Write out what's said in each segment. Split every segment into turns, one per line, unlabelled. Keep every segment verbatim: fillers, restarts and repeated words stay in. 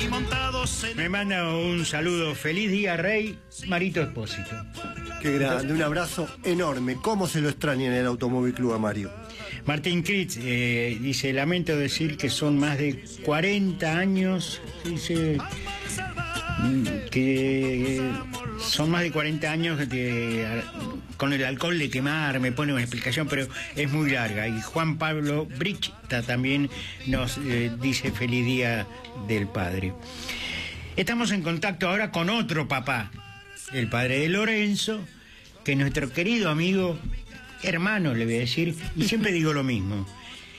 Me manda un saludo. Feliz día, Rey, Marito Espósito.
Qué grande, un abrazo enorme. ¿Cómo se lo extraña en el Automóvil Club a Mario?
Martín Critz eh, dice, lamento decir que son más de cuarenta años, dice, que son más de cuarenta años de, con el alcohol de quemar, me pone una explicación, pero es muy larga. Y Juan Pablo Brichta también nos eh, dice feliz día del padre. Estamos en contacto ahora con otro papá, el padre de Lorenzo, que es nuestro querido amigo, hermano le voy a decir, y siempre digo lo mismo,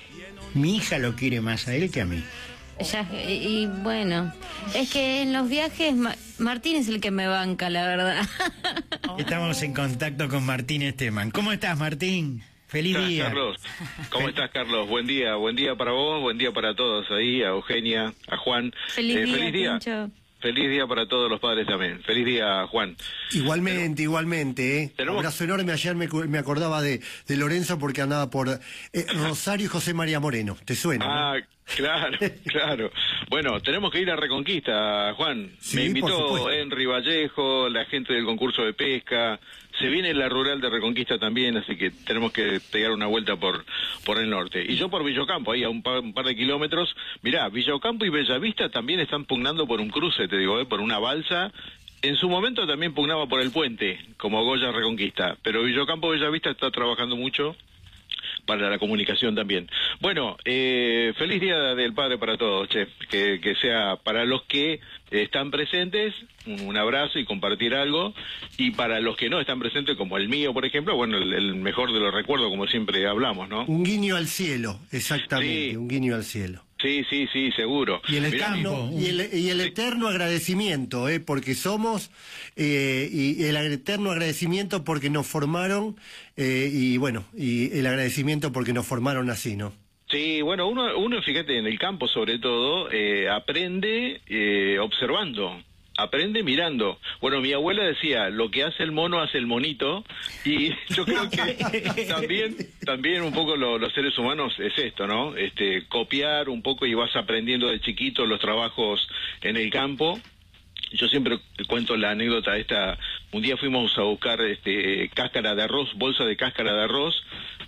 mi hija lo quiere más a él que a mí.
Ya, y, y bueno, es que en los viajes Ma Martín es el que me banca, la verdad.
Estamos en contacto con Martín Esteban. ¿Cómo estás, Martín? Feliz
¿Cómo
día.
estás, Carlos? ¿Cómo estás, Carlos? Buen día, buen día para vos, buen día para todos ahí, a Eugenia, a Juan.
Feliz
eh,
día,
feliz día.
Pincho.
Feliz día para todos los padres también. Feliz día, Juan.
Igualmente,
Pero,
igualmente, ¿eh?
tenemos...
Un abrazo enorme. Ayer me, me acordaba de, de Lorenzo porque andaba por eh, Rosario y José María Moreno. ¿Te suena?
Ah,
¿no?
claro, claro. Bueno, tenemos que ir a Reconquista, Juan.
Sí,
me invitó
por supuesto.
Henry Vallejo, la gente del concurso de pesca. Se viene la rural de Reconquista también, así que tenemos que pegar una vuelta por por el norte. Y yo por Villocampo, ahí a un par, un par de kilómetros. Mirá, Villocampo y Bellavista también están pugnando por un cruce, te digo, ¿eh? Por una balsa. En su momento también pugnaba por el puente, como Goya Reconquista. Pero Villocampo Bellavista está trabajando mucho para la comunicación también. Bueno, eh, feliz día del padre para todos, che. Que, que sea para los que están presentes, un abrazo y compartir algo, y para los que no están presentes, como el mío, por ejemplo, bueno, el, el mejor de los recuerdos, como siempre hablamos, ¿no?
Un guiño al cielo, exactamente,
Sí.
un guiño al cielo.
Sí, sí, sí, seguro.
Y el,
Mirá,
eterno, y el, y el eterno agradecimiento, ¿eh? Porque somos, eh, y el eterno agradecimiento porque nos formaron, eh, y bueno, y el agradecimiento porque nos formaron así, ¿no?
Sí, bueno, uno, uno fíjate, en el campo sobre todo, eh, aprende eh, observando. Aprende mirando. Bueno, mi abuela decía, lo que hace el mono hace el monito, y yo creo que también también un poco lo, los seres humanos es esto, ¿no? Este, copiar un poco y vas aprendiendo de chiquito los trabajos en el campo. Yo siempre cuento la anécdota esta, un día fuimos a buscar este cáscara de arroz, bolsa de cáscara de arroz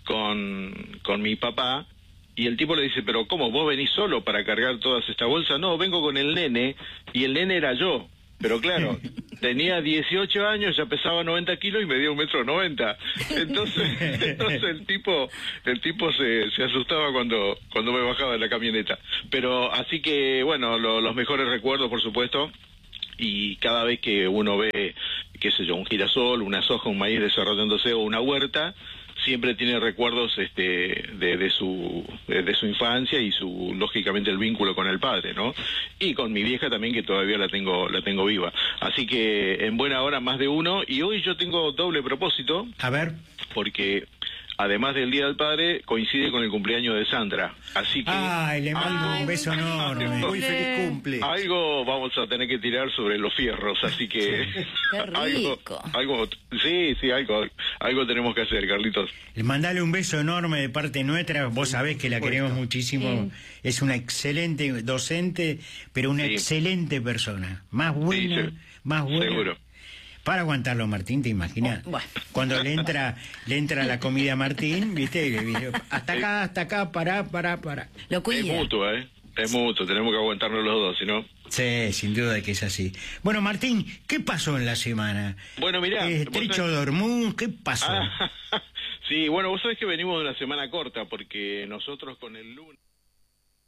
con, con mi papá. Y el tipo le dice, pero ¿cómo? ¿Vos venís solo para cargar todas estas bolsas? No, vengo con el nene, y el nene era yo. Pero claro, tenía dieciocho años, ya pesaba noventa kilos y medía un metro noventa. Entonces, entonces el tipo, el tipo se, se asustaba cuando, cuando me bajaba de la camioneta. Pero así que, bueno, lo, los mejores recuerdos, por supuesto. Y cada vez que uno ve, qué sé yo, un girasol, una soja, un maíz desarrollándose o una huerta, siempre tiene recuerdos este de, de su de, de su infancia y su lógicamente el vínculo con el padre, ¿no? Y con mi vieja también, que todavía la tengo la tengo viva. Así que en buena hora más de uno. Y hoy yo tengo doble propósito.
A ver.
Porque además del Día del Padre, coincide con el cumpleaños de Sandra. Así que...
Ay, le mando
Ay,
un beso
muy
enorme.
feliz
Muy feliz cumple.
Algo vamos a tener que tirar sobre los fierros, así que...
Qué
algo,
rico.
algo, sí, sí, algo, algo tenemos que hacer, Carlitos.
Mandale un beso enorme de parte nuestra. Vos sabés que la queremos muchísimo.
Sí.
Es una excelente docente, pero una
Sí.
excelente persona. Más buena,
Sí, sí.
más buena.
Seguro.
Para aguantarlo, Martín, ¿te imaginas?
Bueno.
Cuando le entra le entra la comida a Martín, ¿viste? Hasta acá, hasta acá, pará, pará, pará.
Lo
Es
cuida.
mutuo, ¿eh? Es mutuo, tenemos que aguantarnos los dos, si no...
Sí, sin duda que es así. Bueno, Martín, ¿qué pasó en la semana?
Bueno, mirá...
Eh,
vos
Trecho
sabés-
Dormuz, ¿qué pasó?
Ah, sí, bueno, vos sabés que venimos de una semana corta, porque nosotros con el lunes...